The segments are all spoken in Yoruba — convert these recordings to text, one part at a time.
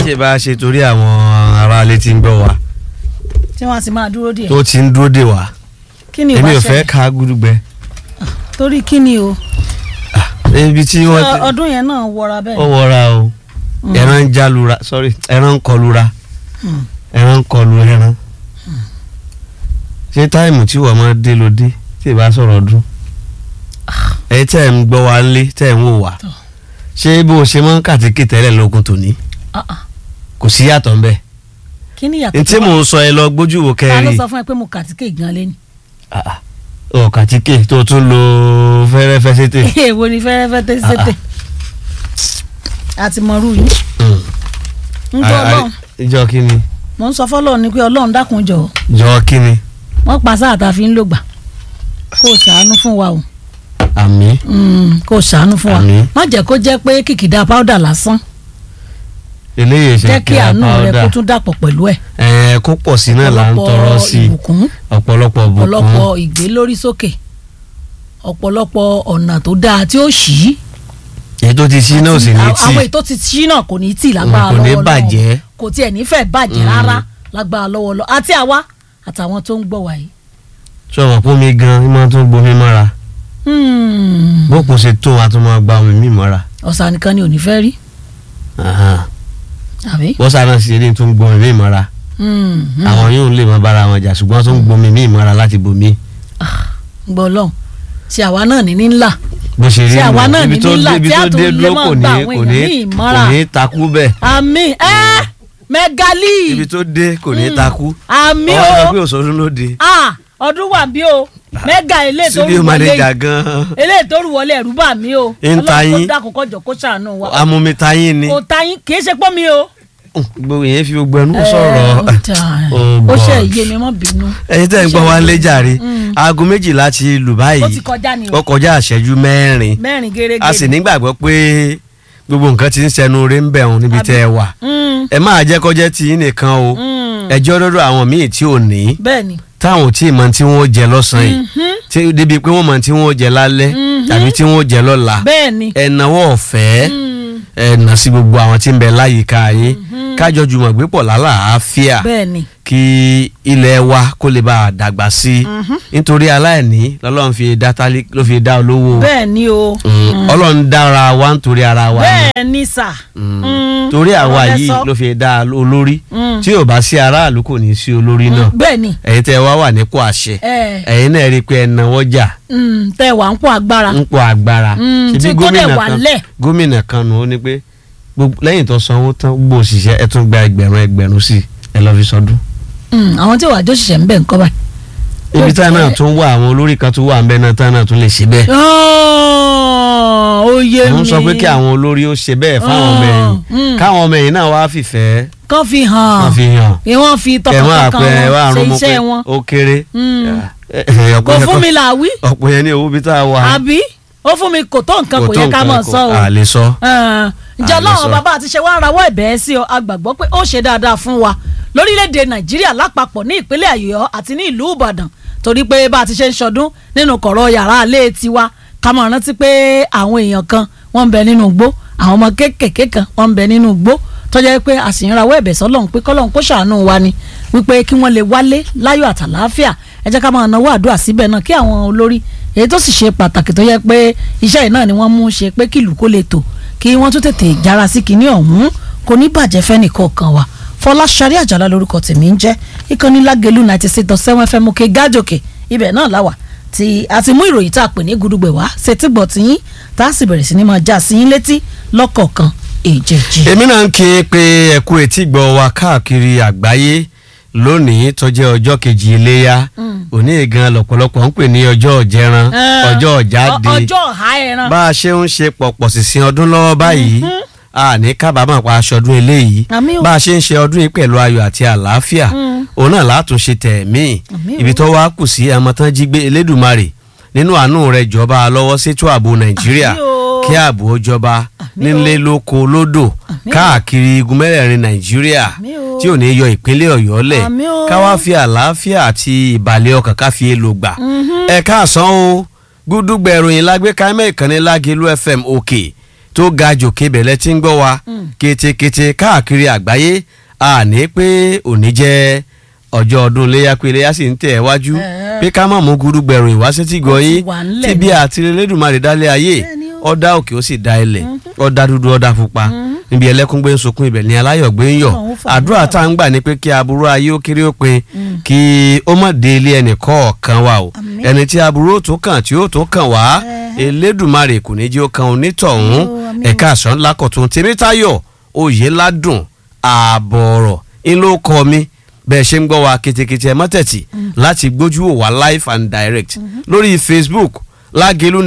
ṣe bá ṣe torí àwọn aráalé tí ń gbọ́ wa tí wọ́n ti máa dúró díẹ̀. tó ti ń dúró dè wá kí ni èmi ò ìwà fẹ́ ṣẹlẹ̀ ká gúdúgbẹ. torí kí ni o ibi tí wọ́n ọdún yẹn náà wọra bẹ́ẹ̀. ó wọra o ẹran ń jálura sorry ẹran ń kọlura ẹran ń kọlu ẹran ṣé táìmù tí wọ́n máa dé ló dé tí ì bá sọ̀rọ̀ ọdún ẹ tẹ́ ẹ̀ ń gbọ́ wa lé tẹ́ ẹ̀ ń wò wá ṣé bó o ṣe máa ń kàtíkì tẹ́lẹ̀ lókun tòní kò sí yàtọ̀ ń bẹ̀. kí ni yàtọ̀ n tí mò ń sọ ẹ lọ gbójú wo ta ló kẹrin sọ fún ẹ pé mo kàtíkè gan lé ní. ọ kàtíkì tó tún lo fẹ́rẹ́fẹ́ sétè. èwo ni fẹ́rẹ́fẹ́ tẹ́ sétè àti mọ̀rú yìí. ń gbọ́ ọlọ́run ìjọ kí ni. mò ń sọ fọ́lọ́run ni pé ọlọ́run dákun jọ jọ kí ni. wọ́n pa sáà tá a fi ń lògbà kó o ṣàánú fún wa o àmín. kó o ṣàánú fún wa Àmín. má jẹ́ kó jẹ́ pé kìkìdá powder lásán eléyìí ṣe jẹ́ kí àánú rẹ kó tún dàpọ̀ pẹ̀lú ẹ̀. kó pọ̀ sí náà là ń tọrọ sí ìbùkún ọ̀pọ̀lọpọ̀ bùkún ọ̀pọ̀lọpọ̀ ìgbé lórí sókè ọ̀pọ̀lọpọ̀ ọ̀nà tó dáa tí ó ṣí. èyí tó ti ṣí náà ò sì ní tì àwọn ètò ti ṣí náà kò ní tì lágbára kò ní lọ́wọ́ bàjẹ́. kò tiẹ̀ nífẹ̀ẹ́ bàjẹ́ rárá lágbára lọ́wọ́ lọ àti àwa àtàwọn tó ń gbọ́ wa yìí. sọ̀rọ̀ fún mi gan ni wọ́n tún gbomi mọ́ra bó kò ṣe tó wa tún máa gba omi mi mọ́ra. ọ̀sà nìkan ni ò ní fẹ́ rí. àbí. bọ́sà náà sì ní tún gbomi mi mọ́ra àwọn yóò lè máa bára wọn jà ṣùgbọ́n tún gbomi mi mọ́ra láti bomi. gbọ́ lọ́hùn ṣe àwa náà ní nílà bó ṣe rí ṣe àwa náà ní nílà ibi tí tó a tún dé lè dúró máa kò gba ní àwọn kò èèyàn ní ní ìmọ̀ra. kò ní takú bẹ́ẹ̀. àmín mẹgalí ibi tó dé kò ní takú. àmín ọwọ́ sọ o pé òṣòro ló dé. ọdún wà bí o mẹga eléyìí tó studio rú wọlé manager yìí gan. eléyìí tó rú wọlé ẹ̀rú bà mí o ń ta yín. Ọlọ́run kó dákun kọjọ kó ṣàánú wa. amúmitayín ni. kò ta yín kì í ṣe pọ́ mi o. gbogbo yẹn fi gbogbo ẹnu sọ̀rọ̀. ó ṣe iye mi mọ́ bínú. ẹ̀yin tẹ́ ń gbọ́ wa lé jàre aago 12 ti lù báyìí ó ti kọjá ni ó kọjá ìṣẹ́jú mẹ́rin gẹ́gẹ́. a sì nígbàgbọ́ pé gbogbo nǹkan ti ń sẹnu rẹ̀ ń bẹ̀rùn níbi tẹ́ ẹ wà ẹ máa jẹ́ kọjá tí yín nìkan o ẹjọ́ dọ́dọ̀ àwọn míì tí ò ní bẹ́ẹ̀ni táwọn tí mọ̀ tí wọ́n jẹ lọ́sàn-án yìí tí débi pé wọ́n mọ̀ tí wọ́n jẹ lálẹ́ tàbí tí wọ́n jẹ lọ́la bẹ́ẹ̀ni ẹ̀nàwọ́ ọ̀fẹ́ ẹ̀nà sí gbogbo àwọn tí ń bẹ láyìíká yín kájọ jùmọ̀ gbé pọ̀ lálàáfíà bẹ́ẹ̀ni kí ilẹ̀ wa kó lè bá a dàgbà sí i nítorí aláìní lọ́lọ́run fi dá tálí ló fi dá olówó bẹ́ẹ̀ni o ọlọ́run dára wa nítorí ara wa bẹ́ẹ̀ni sà torí àwa yìí ló fi dá olórí tí ò bá sí aráàlú kò ní sí olórí náà bẹ́ẹ̀ni ẹ̀yin tẹ́ wá wà nípò àṣẹ ẹ̀yin náà rí i pé ẹ̀ náwó jà tẹ́ wà ń pọ̀ agbára nípò agbára tí tó dẹ̀ wà lẹ̀ gómìnà kan nù ó ní pé lẹ́yìn tó sanwó tán gbogbo òṣìṣẹ́ ẹ tún gba ẹgbẹ̀rún sí ẹ lọ́ọ́ fi sọdún. àwọn tí wàá jóṣìṣẹ́ ń bẹ̀ ń kọ́ báyìí. ibi tá náà tún wà àwọn olórí kan tún wà ń bẹ náà tá náà tún lè ṣe bẹ́ẹ̀. ó yé mi. mo ń sọ pé kí àwọn olórí ó ṣe bẹ́ẹ̀ fáwọn ọmọ ẹ̀yìn káwọn ọmọ ẹ̀yìn náà wá fìfẹ́. kán fi hàn wọ́n fi tọkàntọkàn wọn ṣe iṣẹ́ wọn. ó kéré. kò fún mi làwí. ọ̀pọ̀ yẹn ní owó bí tá a wà. àbí ó fún mi kò tó nǹkan kò yẹ ká mọ̀ sọ o. a lè sọ. ǹjẹ́ ọlọ́run bàbá àti ṣe wá ń rawọ́ ẹ̀bẹ̀ sí ọ a gbàgbọ́ pé ó ṣe dáadáa fún wa lórílẹ̀‐èdè nàìjíríà lápapọ̀ ní ìpínlẹ̀ Ọ̀yọ́ àti ní ìlú Ìbàdàn torí pé bá a ti ṣe ń ṣọdún nínú kọ̀rọ̀ yàrá alẹ́ tiwa ká máa rántí pé àwọn èèyàn kan wọ́n ń bẹ nínú igbó àwọn ọmọ kéékèèké kan wọ́n ń bẹ nínú igbó tó jẹ́ pé a sì ń rawọ́ ẹ̀bẹ̀ sọ́lọ́run pé kọ́lọ́run kó ṣàánú wa ni wípé kí wọ́n lè wálé láyọ̀ àtàlàáfíà ẹ jẹ́ ká máa náwó àdúrà síbẹ̀ náà kí àwọn olórí èyí tó sì ṣe pàtàkì tó yẹ pé iṣẹ́ yìí náà ni wọ́n mú ṣe pé kìlú kó lè tò kí wọ́n tún tètè jára sí kinní ọ̀hún kò ní bàjẹ́ fẹ́nìkọ̀ọ̀kan wa Fọláṣadé Àjàlá lórúkọ tèmi ń jẹ́ ìkànnì Lágelú 96.7 FM òkè gájòkè ibẹ̀ náà láwà tí a ti mú ìròyìn tá a pè ní gudugbẹ̀ wá ṣètìgbọ̀ tiyín tá a sì bẹ̀rẹ̀ sí ni máa já sí yín létí lọ́kọ̀ọ̀kan èjèèjì. èmi náà ń kí pé ẹ kú etí gbọ́ wa káàkiri àgbáyé lónìí tó jẹ́ ọjọ́ kejì iléyá òní gan lọ́pọ̀lọpọ̀ ń pè ní ọjọ́ ọ̀jẹran ọjọ́ ọ̀jáde ọjọ́ ọ̀há ẹran bá a ṣe ń ṣe pọ̀pọ̀ sísìn ọdún lọ́wọ́ báyìí a ní kábàámọ̀ pa aṣọdún eléyìí bá a ṣe ń ṣe ọdún yìí pẹ̀lú ayọ̀ àti àlàáfíà òun náà látún ṣe tẹ̀mí ibi tó wá kù sí ẹmọ tán jí gbé Elédùmarè nínú àánú rẹ̀ jọba lọ́wọ́ sétò ààbò Nàìjíríà kí ààbò ó jọba nílé lóko lódò káàkiri igun mẹ́rẹ̀ẹ̀rin Nàìjíríà tí ò ní yọ ìpínlẹ̀ Ọ̀yọ́ lẹ̀ ká wá fi àlàáfíà àti ìbàlẹ̀ ọkàn ká fi èlò gbà ẹ káàsán o gúdúgbẹ̀ ìròyìn lágbèéká ìkànnì Lágelú FM òkè tó ga jòkè bẹ̀lẹ̀ tí ń gbọ́ wa kétékété káàkiri àgbáyé àní pé òní jẹ́ ọjọ́ ọdún iléyá pé iléyá sì ń tẹ̀ wájú pé ká má mú gudugbẹ̀rún ìwáṣẹ́tì gọ̀ọ́yìn tí bí àti Elédùmarè dálé ayé ọ̀dà òkè ó sì da ilẹ̀ ọ̀dà dúdú ọ̀dà pupa níbi ẹlẹ́kùn gbé ń sunkún ibẹ̀ ní aláyọ̀ gbé ń yọ̀ àdúrà tá à ń gbà ní pé kí aburú ayé ó kéré ó pin kí ó má dé ilé ẹnì kọ̀ọ̀kan wa o ẹni tí aburú ó tó kàn tí ó tó kàn wá Elédùmarè kò ní jẹ́ ó kan onítọ̀hún ẹ̀ka àṣọ ńlá kọ̀tún Tèmítáyọ̀ Oyèládùn ààbọ̀ ọ̀rọ̀ ńlọ kọ́ mi bẹ́ẹ̀ ṣe ń gbọ́ wa ketekete mọ́tẹ̀tì láti gbójú wò wá live and direct lórí Facebook Lágelú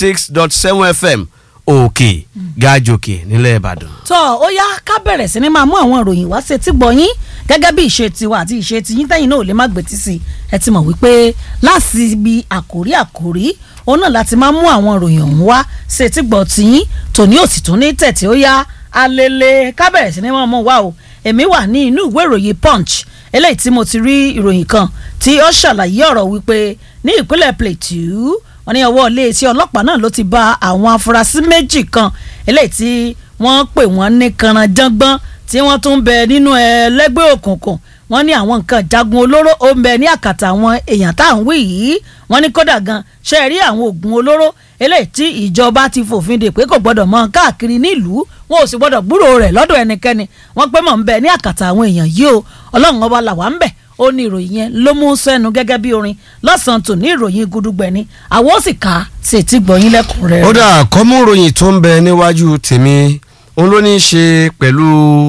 96.7 FM òkè gàjòkè nílẹ̀ Ìbàdàn. tọ́ ó yá ká bẹ̀rẹ̀ sí ni máa mú àwọn ìròyìn wá ṣe tí gbọ́ yín gẹ́gẹ́ bí ìṣe tiwa àti ìṣe tiyín tẹ́yìn náà ò lè má gbé tí sí ẹ ti mọ̀ wípé láti ibi àkórí òun náà láti máa mú àwọn ìròyìn ọ̀hún wá ṣe tí gbọ́ tiyín tòní òsì tún ní tẹ̀tí ó yá alele ká bẹ̀rẹ̀ sí ni máa mú wá o èmi wà ní inú ìwé ìròyìn Punch eléyìí tí mo ti rí ìròyìn kan tí ó ṣàlàyé ọ̀rọ̀ wípé ní ìpínlẹ̀ Plateau wọ́n ní ọwọ́ iléeṣẹ́ ọlọ́pàá náà ló ti bá àwọn afurasí méjì kan eléyìí tí wọ́n pè wọ́n ní kànáńjàngbọ́n tí wọ́n tún bẹ nínú ẹlẹ́gbẹ́ òkùnkùn wọ́n ní àwọn nǹkan jagun olóró ó ń bẹ ní àkàtà àwọn èèyàn tá à ń wí yìí wọ́n ní kódà gan ṣe rí àwọn oògùn olóró eléyìí tí ìjọba ti fòfin dè pé kò gbọ́dọ̀ mọ káàkiri nílùú wọn ò sì gbọ́dọ̀ gbúròó rẹ̀ lọ́dọ̀ ẹnikẹ́ni wọ́n pé mọ̀ ń bẹ ní àkàtà àwọn èèyàn yìí o ọlọ́run ọba làwà ń bẹ ó ní ìròyìn yẹn ló mú sẹ́nu gẹ́gẹ́ bí orin lọ́sàn-án tò ní ìròyìn gudugbẹ̀ ni àwọn ó sì kà á sì ti gbọ̀yìn lẹ́kùnrẹ́rẹ́. ó dà kọ́mú ìròyìn tó ń bẹ níwájú tèmi òun ló ní í ṣe pẹ̀lú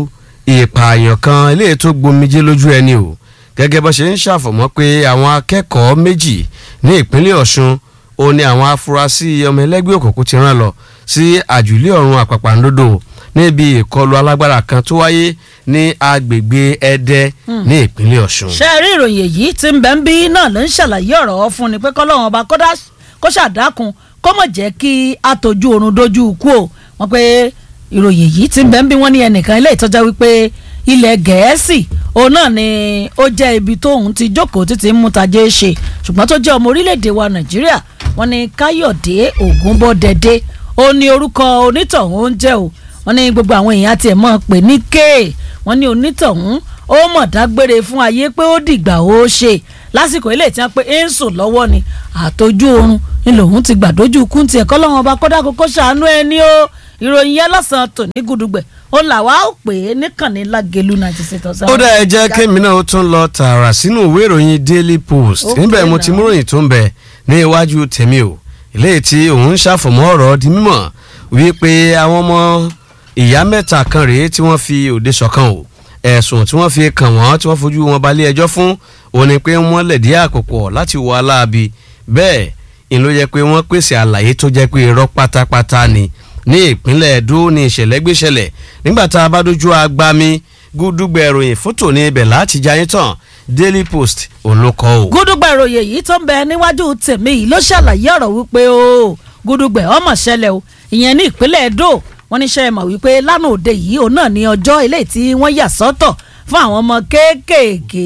ìpààyàn kan eléyìí tó gbomijé lójú ẹni o gẹ́gẹ́ bó ṣe ń ṣàfọ̀mọ́ pé àwọn akẹ́kọ̀ọ́ méjì ní ìpínlẹ̀ Ọ̀ṣun ó ní àwọn afurasí ọmọ ẹlẹ́gbẹ́ òkùnkùn ti rán lọ sí àjùlé ọ̀run àpàpàǹdodo níbi ìkọlù alágbára kan tó wáyé ní agbègbè Ẹdẹ ní ìpínlẹ̀ Ọ̀ṣun. ṣe rí ìròyìn èyí tí ń bẹ ń bí náà ló ń ṣàlàyé ọ̀rọ̀ fún ni pé kọ́lọ́run ọba kó ṣàdákun kó mọ̀ jẹ́ kí àtọ́jú oorun dojú ikú o wọ́n pé ìròyìn èyí tí ń bẹ ń bí wọ́n ní ẹnìkan ilé ìtọ́jà wípé ilẹ̀ Gẹ̀ẹ́sì òun náà ni ó jẹ́ ibi tóun ti jókòó títí ń mú tajé ṣe ṣùgbọ́n tó jẹ́ ọmọ orílẹ̀-èdè wa Nàìjíríà wọ́n ní Káyọ̀dé Ògúnbọ̀dẹ̀dẹ̀ ó ní orúkọ onítọ̀hún ń jẹ́ o wọ́n ní gbogbo àwọn èèyàn tiẹ̀ mọ̀ pé ní kéè wọ́n ní onítọ̀hún ó mọ̀ dágbére fún ayé pé ó dìgbà ó ṣe lásìkò ilé tí wọ́n pé ń sùn lọ́wọ́ ni àtọ́jú oorun ni lòun ti gbàdójú kún tiẹ̀ kọ́ lọ́wọ́n ọba kódà kókó ṣàánú ẹni o ìròyìn yẹn lọ́sàn-án tò ní gudugbẹ̀ ó là wá ó pè é níkànnì Lágelú 96. ó dá ẹ jẹ́ kémi náà ó tún lọ tààrà sínú ìwé ìròyìn Daily Post níbẹ̀ mo ti mú ròyìn tó ń bẹ ní iwájú tèmi o eléyìí tí òun ń ṣàfọ̀mọ́ ọ̀rọ̀ di mímọ̀ wípé àwọn ọmọ ìyá mẹ́ta kan rèé tí wọ́n fi òde ṣọ̀kan o ẹ̀sùn tí wọ́n fi kàn wọ́n tí wọ́n fojú wọn balẹ̀ ẹjọ́ fún òun ni pé wọ́n lẹ̀dí àpòpọ̀ láti wọ aláàbí bẹ́ẹ̀ ìlú jẹ́ pé wọ́n pèsè àlàyé tó jẹ́ pé irọ́ pátápátá ni ní ìpínlẹ̀ Ẹdó ní ìṣẹ̀lẹ̀ gbéṣẹ̀lẹ̀ nígbà tá a bá dojú agbami gúdúgbẹ̀ ìròyìn fótò ní ibẹ̀ láti jayé tán Daily Post olókọ́ o. gúdúgbẹ̀ ìròyìn yìí tó ń bẹ níwájú tèmi yìí ló ṣàlàyé ọ̀rọ̀ wípé o gúdúgbẹ̀ ọmọ ṣẹlẹ̀ o ìyẹn ní ìpínlẹ̀ Ẹdó wọ́n ní ṣe mọ̀ wípé lánàá òde yìí òun náà ní ọjọ́ ilé tí wọ́n yà sọ́tọ̀ fún àwọn ọmọ kéékèèké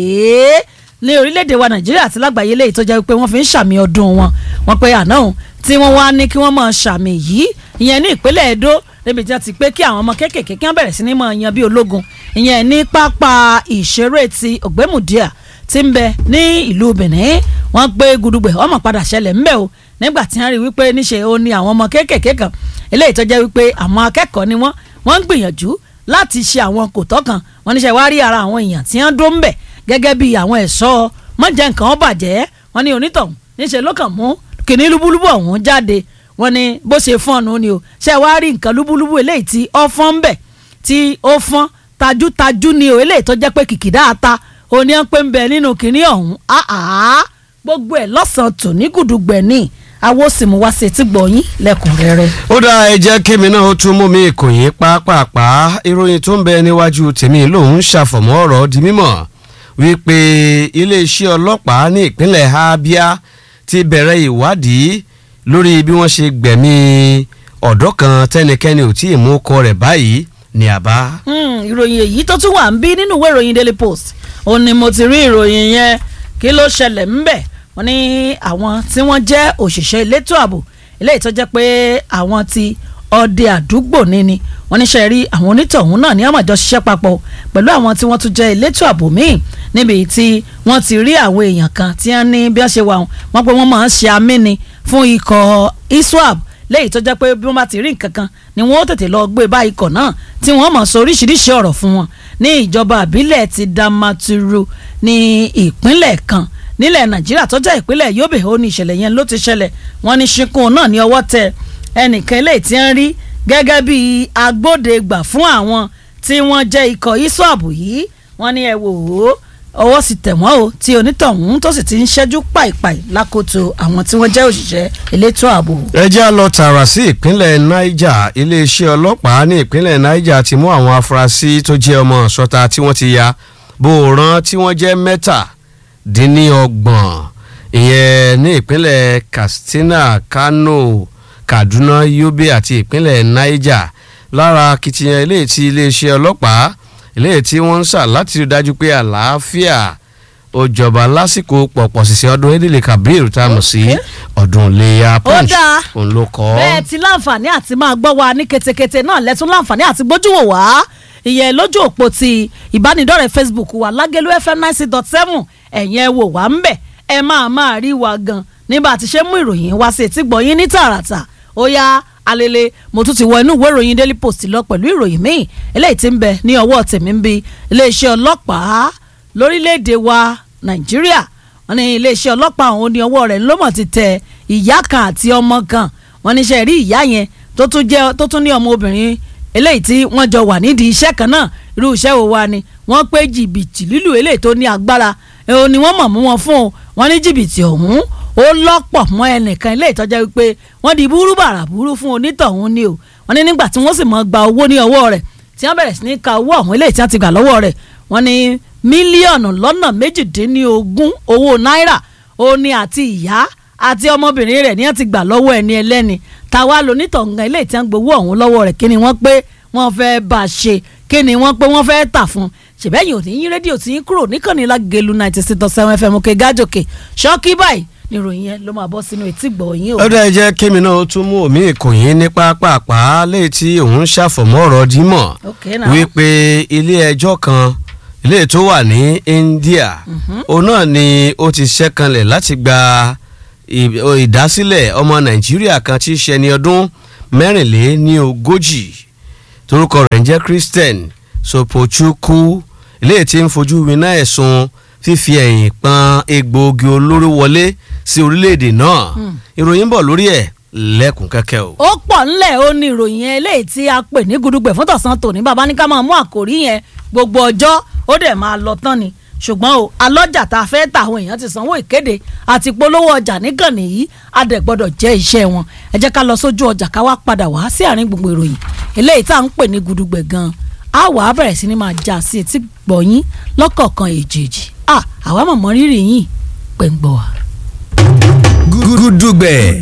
ní orílẹ̀-èdè wa Nàìjíríà àti lágbàáyé lẹ́yìn tó jẹ́ wípé wọ́n fi ń ṣàmì ọdún wọn wọ́n pe àná òun tí wọ́n wá ní kí wọ́n máa ṣàmì yìí ìyẹn ní ìpínlẹ̀ Ẹdó níbi tí wọ́n ti pé kí àwọn ọmọ kéékèèké kí wọ́n bẹ̀rẹ̀ sí ní máa yan bí ológun ìyẹn ní pápá ìṣeré ti Ògbémùdíà tí ń bẹ ní ìlú Benin wọ́n gbé gudugbẹ̀ ọmọ padà ṣẹlẹ̀ ńbẹ̀ o nígbà tí wọ́n rí wípé níṣe ó ní àwọn ọmọ kéékèèké kan eléyìí tó jẹ́ wípé àwọn akẹ́kọ̀ọ́ ni wọ́n ń gbìyànjú láti ṣe àwọn kòtọ́ kan wọ́n níṣe wá rí ara àwọn èèyàn tí wọ́n dó ń bẹ̀ gẹ́gẹ́ bí àwọn ẹ̀ṣọ́ mọ̀jẹ̀ nǹkan ó bàjẹ́ wọ́n ní onítọ̀hún níṣe ló kàn mú kìnní lúbúlúbú ọ̀hún jáde wọ́n ní bó ṣe fọ́ọ̀nù ni o ṣe wá rí nǹkan lúbúlúbú eléyìí tí ó fọ́n ń bẹ̀ tí ó fọ́n tajútajú ni o eléyìí tó jẹ́ pé kìkìdá ata òní à ń pè ń bẹ nínú kìnní ọ̀hún gbogbo ẹ̀ lọ́sàn-án tò ní gùdùgbẹ̀ ní àwọn sì mú wá sí etí gbọ̀nyìn lẹ́kùnrẹ́rẹ́. ó dá ẹ jẹ́ kémi náà ó tún mú mi ìkòyìn pápápá ìròyìn tó ń bẹ níwájú tèmi lòun ṣàfọ̀mọ́ ọ̀rọ̀ di mímọ̀ wípé iléeṣẹ́ ọlọ́pàá ní ìpínlẹ̀ Abia ti bẹ̀rẹ̀ ìwádìí lórí bí wọ́n ṣe gbẹ̀mí ọ̀dọ́ kan tẹ́nikẹ́ni ò tí ì mú ọkọ rẹ̀ báyìí ní Àbá. ìròyìn èyí tó tún wà ń bí nínú ìwé ìròyìn Daily Post òun ni mo ti rí ìròyìn yẹn kí ló ṣẹlẹ̀ ńbẹ̀ wọ́n ní àwọn tí wọ́n jẹ́ òṣìṣẹ́ elétò ààbò eléyìí tó jẹ́ pé àwọn ti ọdẹ àdúgbò níní wọ́n níṣẹ́ rí àwọn onítọ̀hún náà ní àmọ̀jọ ṣiṣẹ́ papọ̀ pẹ̀lú àwọn tí wọ́n tún jẹ́ elétò ààbò míì níbi tí wọ́n ti rí àwọn èèyàn kan tí wọ́n ní bí wọ́n ṣe wà wọ́n pé wọ́n máa ń ṣe amíni fún ikọ̀ ISWAP léyìí tó jẹ́ pé bí wọ́n bá ti rí nǹkan kan ni wọ́n ó tètè lọ gbé bá ikọ̀ náà tí wọ́n mọ̀ sọ oríṣiríṣi ọ̀rọ̀ fún wọn ní ìjọba àbílẹ̀ ti Damaturu ní ìpínlẹ̀ kan nílẹ̀ Nàìjíríà tó jẹ́ ìpínlẹ̀ Yobe ó ní ìṣẹ̀lẹ̀ yẹn ló ti ṣẹlẹ̀ wọ́n ní ṣíkún náà ní ọwọ́ tẹ ẹnìkan eléyìí tí ń rí gẹ́gẹ́ bí agbódegbà fún àwọn tí wọ́n jẹ́ ikọ̀ ISWAP yìí wọ́n ní ẹ wò ó ọwọ́ sì tẹ̀ wọ́n o tí onítọ̀hún tó sì ti ń ṣẹ́jú pàìpàì lákòótò àwọn tí wọ́n jẹ́ òṣìṣẹ́ elétò ààbò. ẹ já lọ tààrà sí ìpínlẹ̀ Niger iléeṣẹ́ ọlọ́pàá ní ìpínlẹ̀ Niger ti mú àwọn afurasí tó jẹ́ ọmọ ṣọ́ta tí wọ́n ti ya bòòrán tí wọ́n jẹ́ mẹ́tàdínlọ́gbọ̀n ìyẹn ní ìpínlẹ̀ Katsina, Kano, Kaduna, Yobe àti ìpínlẹ̀ Niger lára akitiyan eléyìí tí iléeṣẹ́ ọlọ́pàá eléyìí tí wọ́n ń sà láti rí dájú pé àlàáfíà ó jọba lásìkò pọ̀pọ̀ ṣìṣẹ́ ọdún Eid el-Kabir tá a mọ̀ sí ọdún Iléyá Punch òun ló kọ́. bẹ́ẹ̀ ti láǹfààní àti máa gbọ́ wa ní ketekete náà lẹ́tún láǹfààní àti gbójú wò wá ìyẹn lójú òpó ti ìbánidọ́rẹ̀ẹ́ Facebook wa Lágẹ̀lú FM 90.7 ẹ̀yin ẹ wò wá ń bẹ̀ ẹ máa rí wa gan nígbà tí ṣe mú ìròyìn wá sí etí gbọ̀yìn ní tààràtà ó yá alele mo tún ti wọ inú ìwé ìròyìn Daily Post lọ pẹ̀lú ìròyìn míì eléyìí tí ń bẹ ní ọwọ́ tèmi ń bi iléeṣẹ́ ọlọ́pàá lórílẹ̀‐èdè wa Nàìjíríà wọ́n ní iléeṣẹ́ ọlọ́pàá ọ̀hún ní ọwọ́ rẹ̀ ló mọ̀ ti tẹ ìyá kan àti ọmọ kan wọ́n níṣẹ́ rí ìyá yẹn tó tún ní ọmọ obìnrin eléyìí tí wọ́n jọ wà nídìí iṣẹ́ kan náà irú iṣẹ́ wo wa ni wọ́n pé jìbìtì lílù eléyìí tó ní agbára èèyàn ni wọ́n mọ̀ mú wọn fún wọn ní jìbìtì ọ̀hún ó lọ́pọ̀ mọ́ ẹnìkan ilé ìtọ́jà wípé wọ́n di búrú bàrà búrú fún onítọ̀hún ni o wọ́n ní nígbà tí wọ́n sì mọ́ gba owó ní ọwọ́ rẹ̀ tí wọ́n bẹ̀rẹ̀ sí ní ka owó ọ̀hún ilé tí wọ́n ti gbà lọ́wọ́ rẹ̀ wọ́n ní mílíọ̀nù lọ́nà 18 owó náírà òní àti ìyá àti ọmọbìnrin rẹ̀ ní wọ́n ti gbà lọ́wọ́ ẹni ẹlẹ́ni táwa lonítọ̀hún ilé tí wọ́n gbowó ọ̀hún lọ́wọ́ rẹ̀ kí ni wọ́n pé wọ́n fẹ́ bá a ṣe kí ni wọ́n pé wọ́n fẹ́ tà fún ṣèbẹ́yìn òní yín rédíò tí yín kúrò níkànnì Lágẹ̀lú 96.7 FM òkè gájòkè ṣọ́ọ́kì báyìí níròyìn yẹn ló máa bọ́ sínú etí gbọ̀nyìn o. ó dẹ́ jẹ́ kémi náà ó tún mú omi ìkòyìn ní pápápá léyìí tí òun ṣàfọ̀mọ́ ọ̀rọ̀ dímọ̀ wípé ilé ẹjọ́ kan ilé tó wà ní India òun náà ni ó ti ṣẹ́kanlẹ̀ láti gba ìdásílẹ̀ ọmọ Nàìjíríà kan tí í ṣe ní ọdún 40 torúkọ rẹ̀ ń jẹ́ Christian Sopochukwu ilé tí ń fojú winá ẹ̀sùn fífi ẹ̀yìn pọn egbòogi olóró wọlé sí orílẹ̀-èdè náà ìròyìn bọ̀ lórí ẹ̀ lẹ́kùn kẹ́kẹ́ o. ó pọ̀ ńlẹ̀ ó ní ìròyìn eléyìí tí a pè ní gudugbẹ̀ fún tọ̀sán tòní bàbá ní ká máa mú àkòrí yẹn gbogbo ọjọ́ ó dẹ̀ máa lọ tán ni ṣùgbọ́n o alọ́jà tá a fẹ́ ta àwọn èèyàn ti sanwó ìkéde àti polówó ọjà níkànnì yìí a dẹ̀ gbọ́dọ̀ jẹ́ iṣẹ́ wọn ẹ jẹ́ ká lọ sójú ọjà ká wá padà wá sí àárín gbogbo ìròyìn eléyìí tá à ń pè ní gudugbẹ̀ gan a wà á bẹ̀rẹ̀ sí ni máa já sí etí gbọ̀yìn lọ́kọ̀ọ̀kan èjèèjì àwa mọ̀mọ́ rírì yìí pẹ̀ ń gbọ́ wa. Gudugbẹ̀